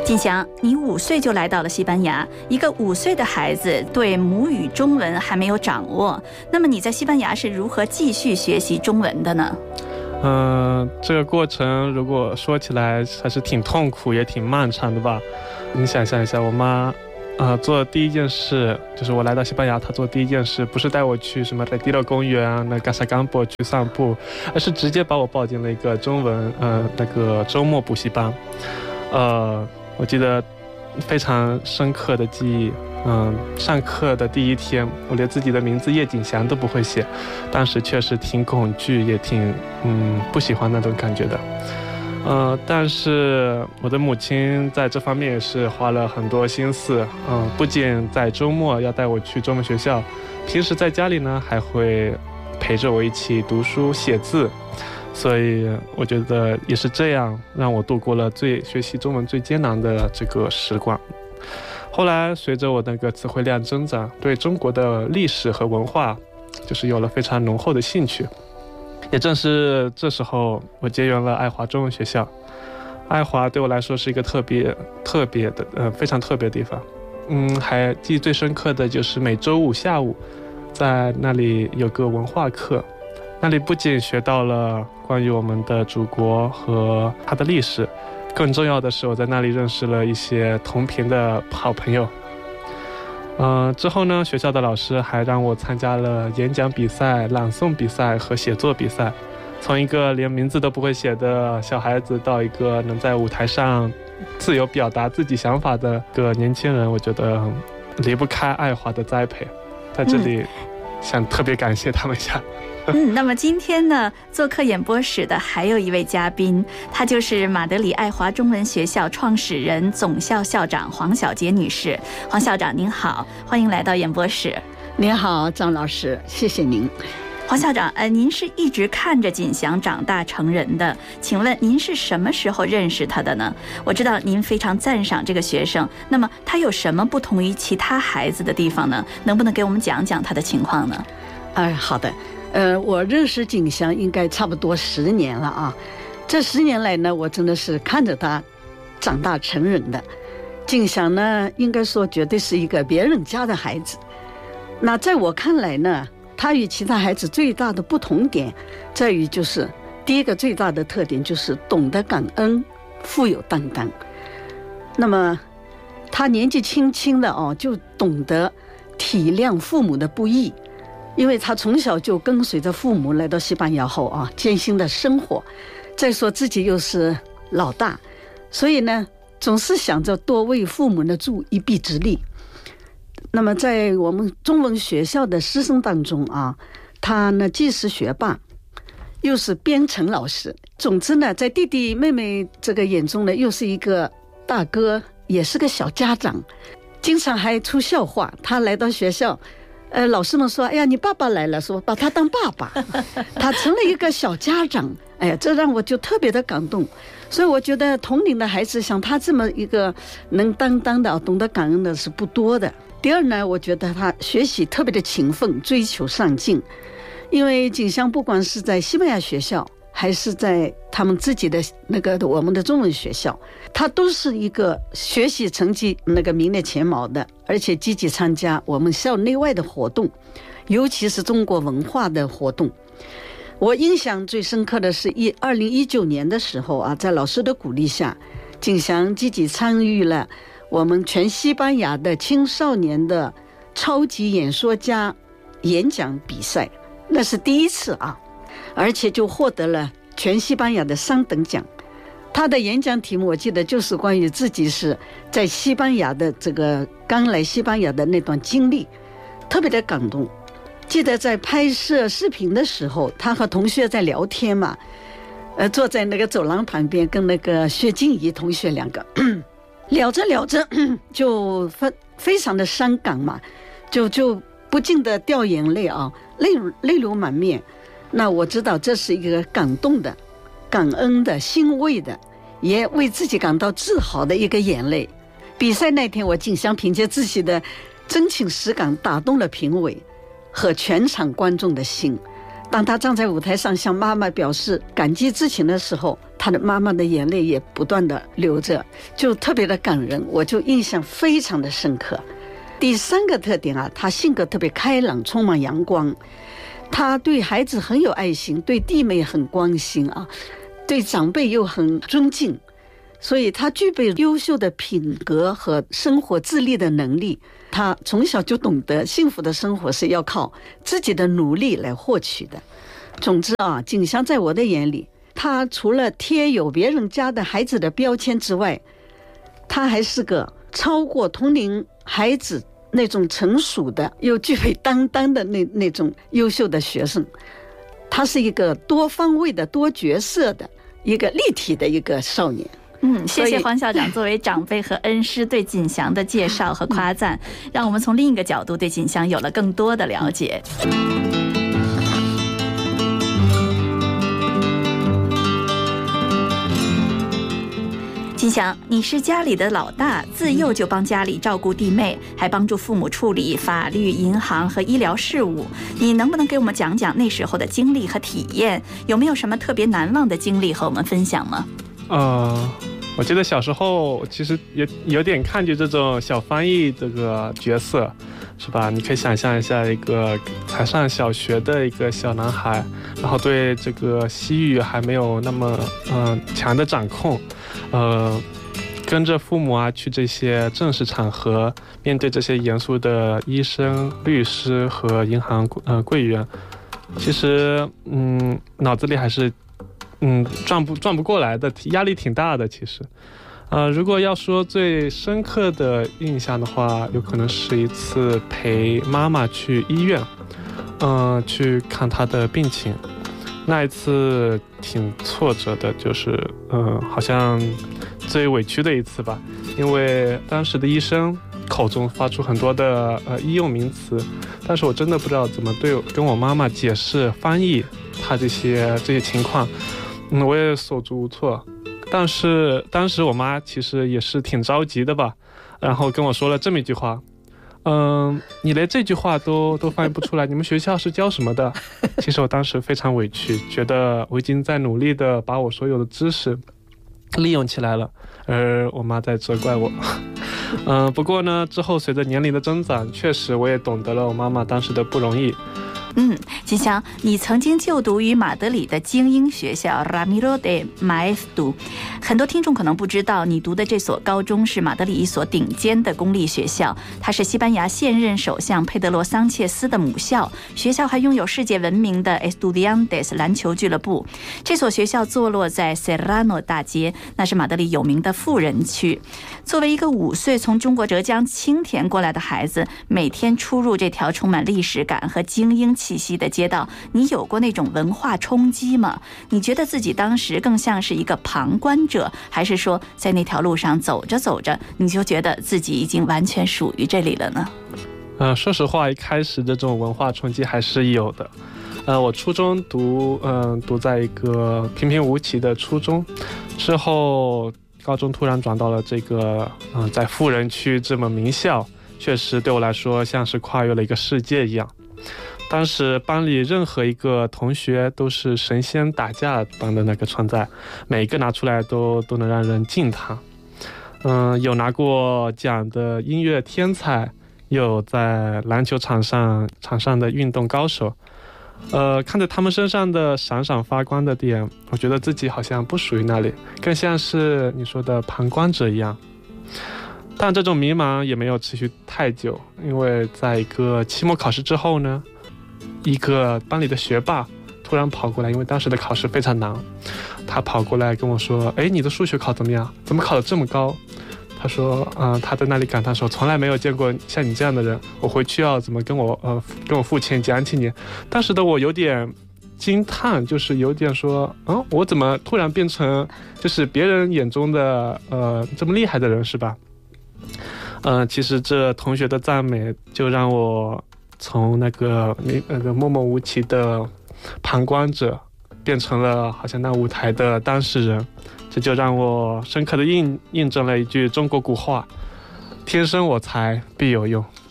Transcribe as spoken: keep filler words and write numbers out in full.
锦祥，你五岁就来到了西班牙，一个五岁的孩子对母语中文还没有掌握，那么你在西班牙是如何继续学习中文的呢？ 嗯、呃，这个过程如果说起来还是挺痛苦也挺漫长的吧。你想象一下，我妈呃，做的第一件事就是我来到西班牙，她做的第一件事不是带我去什么 Retiro 公园啊，那 Casa Campo 去散步，而是直接把我抱进了一个中文呃那个周末补习班。呃，我记得非常深刻的记忆。嗯，上课的第一天，我连自己的名字叶锦祥都不会写，当时确实挺恐惧，也挺嗯不喜欢那种感觉的。呃，但是我的母亲在这方面也是花了很多心思，嗯，不仅在周末要带我去中文学校，平时在家里呢还会陪着我一起读书写字，所以我觉得也是这样让我度过了最学习中文最艰难的这个时光。后来随着我那个词汇量增长，对中国的历史和文化就是有了非常浓厚的兴趣。也正是这时候，我结缘了爱华中文学校。爱华对我来说是一个特别特别的呃非常特别的地方。嗯，还记忆最深刻的就是每周五下午在那里有个文化课，那里不仅学到了关于我们的祖国和它的历史，更重要的是我在那里认识了一些同频的好朋友。呃，之后呢，学校的老师还让我参加了演讲比赛、朗诵比赛和写作比赛。从一个连名字都不会写的小孩子到一个能在舞台上自由表达自己想法的个年轻人，我觉得离不开爱华的栽培。在这里想特别感谢他们一下。 嗯，那么今天呢，做客演播室的还有一位嘉宾，她就是马德里爱华中文学校创始人、总校校长黄小杰女士。黄校长您好，欢迎来到演播室。 您好，张老师，谢谢您。 黄校长，呃，您是一直看着锦祥长大成人的，请问您是什么时候认识他的呢？我知道您非常赞赏这个学生，那么他有什么不同于其他孩子的地方呢？能不能给我们讲讲他的情况呢？ 哎，好的。呃，我认识锦祥应该差不多十年了啊。这十年来呢，我真的是看着他长大成人的。锦祥呢，应该说绝对是一个别人家的孩子。那在我看来呢，他与其他孩子最大的不同点在于，就是第一个最大的特点就是懂得感恩，富有担当。那么他年纪轻轻的哦，就懂得体谅父母的不易。因为他从小就跟随着父母来到西班牙后啊，艰辛的生活，再说自己又是老大，所以呢，总是想着多为父母呢助一臂之力。那么在我们中文学校的师生当中啊，他呢既是学霸，又是编程老师，总之呢，在弟弟妹妹这个眼中呢，又是一个大哥，也是个小家长，经常还出笑话。他来到学校。呃，老师们说，哎呀，你爸爸来了，说把他当爸爸，他成了一个小家长，哎呀，这让我就特别的感动。所以我觉得同龄的孩子像他这么一个能担当的、懂得感恩的是不多的。第二呢，我觉得他学习特别的勤奋，追求上进。因为锦祥不管是在西班牙学校，还是在他们自己的那个我们的中文学校，他都是一个学习成绩那个名列前茅的，而且积极参加我们校内外的活动，尤其是中国文化的活动。我印象最深刻的是一二零一九年的时候啊，在老师的鼓励下，锦祥积极参与了我们全西班牙的青少年的超级演说家演讲比赛，那是第一次啊。而且就获得了全西班牙的三等奖。他的演讲题目我记得就是关于自己是在西班牙的这个刚来西班牙的那段经历，特别的感动。记得在拍摄视频的时候，他和同学在聊天嘛，呃，坐在那个走廊旁边，跟那个薛静怡同学两个聊着聊着就非非常的伤感嘛，就就不禁的掉眼泪啊，泪泪流满面。那我知道这是一个感动的、感恩的、欣慰的，也为自己感到自豪的一个眼泪。比赛那天，我锦祥凭借自己的真情实感打动了评委和全场观众的心。 当他站在舞台上向妈妈表示感激之情的时候，他的妈妈的眼泪也不断的流着，就特别的感人，我就印象非常的深刻。第三个特点啊，他性格特别开朗，充满阳光，他对孩子很有爱心，对弟妹很关心啊，对长辈又很尊敬，所以他具备优秀的品格和生活自立的能力。他从小就懂得幸福的生活是要靠自己的努力来获取的。总之啊，景祥在我的眼里，他除了贴有别人家的孩子的标签之外，他还是个超过同龄孩子那种成熟的又具备担当的那那种优秀的学生。他是一个多方位的多角色的一个立体的一个少年。 嗯，谢谢黄校长作为长辈和恩师对锦祥的介绍和夸赞，让我们从另一个角度对锦祥有了更多的了解。锦祥，你是家里的老大，自幼就帮家里照顾弟妹，还帮助父母处理法律、银行和医疗事务。你能不能给我们讲讲那时候的经历和体验？有没有什么特别难忘的经历和我们分享吗？ 呃，我记得小时候其实也有点抗拒这种小翻译这个角色，是吧？你可以想象一下，一个才上小学的一个小男孩，然后对这个西语还没有那么嗯、呃、强的掌控，呃，跟着父母啊去这些正式场合，面对这些严肃的医生、律师和银行呃柜员，其实嗯脑子里还是嗯转不转不过来的，压力挺大的。其实，呃，如果要说最深刻的印象的话，有可能是一次陪妈妈去医院，嗯、呃，去看她的病情。那一次挺挫折的，就是嗯、呃，好像最委屈的一次吧，因为当时的医生口中发出很多的呃医用名词，但是我真的不知道怎么对跟我妈妈解释翻译她这些这些情况，嗯，我也手足无措。但是当时我妈其实也是挺着急的吧，然后跟我说了这么一句话，嗯，你连这句话都都翻译不出来，你们学校是教什么的？其实我当时非常委屈，觉得我已经在努力的把我所有的知识利用起来了，而我妈在责怪我。嗯，不过呢，之后随着年龄的增长，确实我也懂得了我妈妈当时的不容易。 嗯，锦祥，你曾经就读于马德里的精英学校 Ramiro de Maeztu， 很多听众可能不知道，你读的这所高中是马德里一所顶尖的公立学校，它是西班牙现任首相佩德罗桑切斯的母校，学校还拥有世界闻名的 Estudiantes 篮球俱乐部。这所学校坐落在 Serrano 大街，那是马德里有名的富人区。作为一个五岁从中国浙江青田过来的孩子，每天出入这条充满历史感和精英气息的街道，你有过那种文化冲击吗？你觉得自己当时更像是一个旁观者，还是说在那条路上走着走着，你就觉得自己已经完全属于这里了呢？ 呃，说实话，一开始这种文化冲击还是有的。呃，我初中读，嗯、呃，读在一个平平无奇的初中，之后高中突然转到了这个，嗯、呃，在富人区这么名校，确实对我来说像是跨越了一个世界一样。当时班里任何一个同学都是神仙打架般的那个存在，每一个拿出来都都能让人敬叹。嗯，有拿过奖的音乐天才，有在篮球场上场上的运动高手。呃，看着他们身上的闪闪发光的点，我觉得自己好像不属于那里，更像是你说的旁观者一样。但这种迷茫也没有持续太久，因为在一个期末考试之后呢，一个班里的学霸突然跑过来，因为当时的考试非常难，他跑过来跟我说：“哎，你的数学考怎么样？怎么考得这么高？”他说：“嗯、呃，他在那里感叹说，从来没有见过像你这样的人，我回去要怎么跟我呃跟我父亲讲起你。”当时的我有点惊叹，就是有点说：“嗯，我怎么突然变成就是别人眼中的呃这么厉害的人，是吧？”嗯、呃，其实这同学的赞美就让我从那个那个默默无闻的旁观者变成了好像那舞台的当事人，这就让我深刻的印印证了一句中国古话：天生我材必有用。